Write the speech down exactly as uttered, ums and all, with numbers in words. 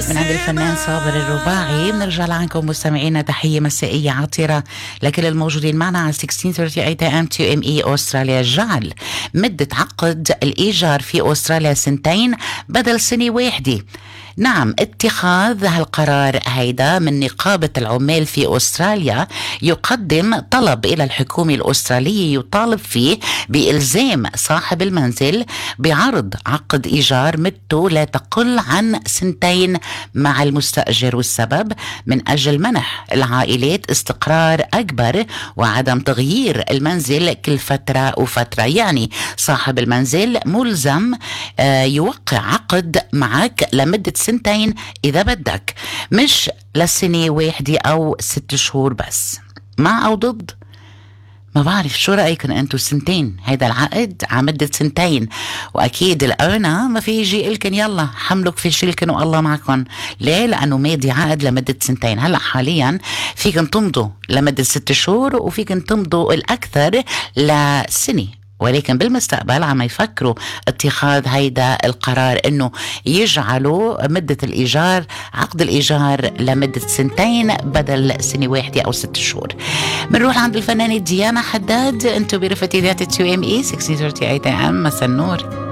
من عند الفنان صابر الرباعي. بنرجع لعنكم مستمعينا تحية مسائية عطرة لكل الموجودين معنا على ستة عشر ثلاثين ثمانين ام تي ام اي أستراليا. جعل مدة عقد الإيجار في أستراليا سنتين بدل سنة واحدة. نعم، اتخاذ هالقرار هيدا من نقابة العمال في أستراليا يقدم طلب إلى الحكومة الأسترالية يطالب فيه بإلزام صاحب المنزل بعرض عقد إيجار مدته لا تقل عن سنتين مع المستأجر، والسبب من أجل منح العائلات استقرار أكبر وعدم تغيير المنزل كل فترة وفترة. يعني صاحب المنزل ملزم آه يوقع عقد معك لمدة سنتين إذا بدك، مش لسنة واحدة أو ست شهور بس. مع أو ضد؟ ما بعرف، شو رأيكم أنتو؟ سنتين، هيدا العقد عمدة سنتين، وأكيد الأنا ما في يجي إلكن يلا حملك في شيلكن والله معكم. ليه؟ لأنه مادي عقد لمدة سنتين. هلأ حاليا فيكن تمضوا لمدة ست شهور وفيكن تمضوا الأكثر لسنة، ولكن بالمستقبل عم يفكروا اتخاذ هيدا القرار انه يجعلوا مدة الايجار عقد الايجار لمدة سنتين بدل سنة واحدة او ست شهور. بنروح عند الفنانة ديانا حداد. انتو برفقة ذات تي ام اي ستة عشر ثلاثين ام. مساء النور.